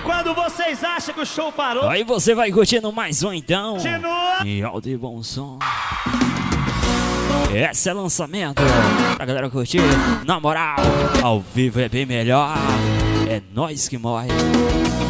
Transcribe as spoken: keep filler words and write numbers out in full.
quando vocês acham que o show parou, aí você vai curtindo mais um então. continua. E alto e bom som. Esse é lançamento pra galera curtir. Na moral, ao vivo é bem melhor. É nós que morre.